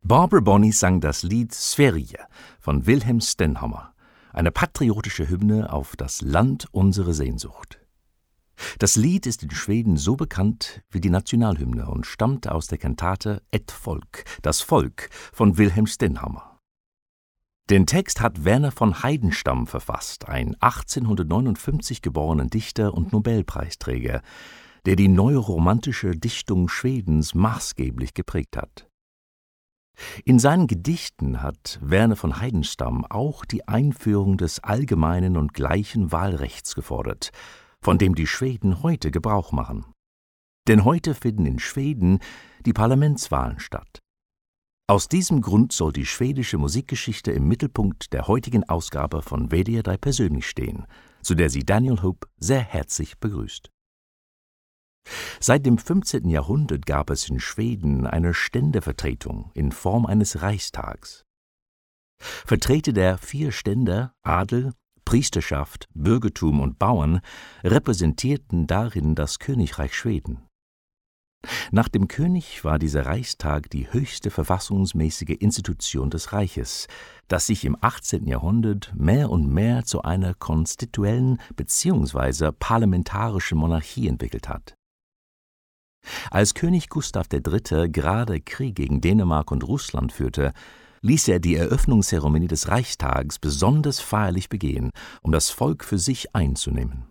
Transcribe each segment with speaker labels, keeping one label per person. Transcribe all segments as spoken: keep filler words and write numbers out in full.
Speaker 1: Barbara Bonney sang das Lied Sverige von Wilhelm Stenhammar, eine patriotische Hymne auf das Land unsere Sehnsucht. Das Lied ist in Schweden so bekannt wie die Nationalhymne und stammt aus der Kantate Et Folk, das Volk von Wilhelm Stenhammar. Den Text hat Verner von Heidenstam verfasst, ein achtzehnhundertneunundfünfzig geborener Dichter und Nobelpreisträger, der die neuromantische Dichtung Schwedens maßgeblich geprägt hat. In seinen Gedichten hat Verner von Heidenstam auch die Einführung des allgemeinen und gleichen Wahlrechts gefordert, von dem die Schweden heute Gebrauch machen. Denn heute finden in Schweden die Parlamentswahlen statt. Aus diesem Grund soll die schwedische Musikgeschichte im Mittelpunkt der heutigen Ausgabe von W D R drei persönlich stehen, zu der sie Daniel Hope sehr herzlich begrüßt. Seit dem fünfzehnten Jahrhundert gab es in Schweden eine Ständevertretung in Form eines Reichstags. Vertreter der vier Ständer, Adel, Priesterschaft, Bürgertum und Bauern, repräsentierten darin das Königreich Schweden. Nach dem König war dieser Reichstag die höchste verfassungsmäßige Institution des Reiches, das sich im achtzehnten Jahrhundert mehr und mehr zu einer konstituellen bzw. parlamentarischen Monarchie entwickelt hat. Als König Gustav der Dritte gerade Krieg gegen Dänemark und Russland führte, ließ er die Eröffnungszeremonie des Reichstags besonders feierlich begehen, um das Volk für sich einzunehmen.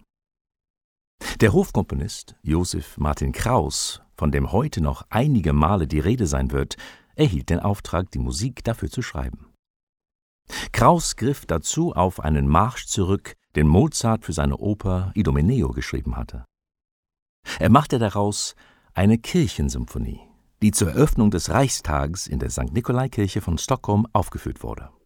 Speaker 1: Der Hofkomponist Joseph Martin Kraus, von dem heute noch einige Male die Rede sein wird, erhielt den Auftrag, die Musik dafür zu schreiben. Kraus griff dazu auf einen Marsch zurück, den Mozart für seine Oper Idomeneo geschrieben hatte. Er machte daraus eine Kirchensymphonie, die zur Eröffnung des Reichstags in der Sankt Nikolai Kirche von Stockholm aufgeführt wurde.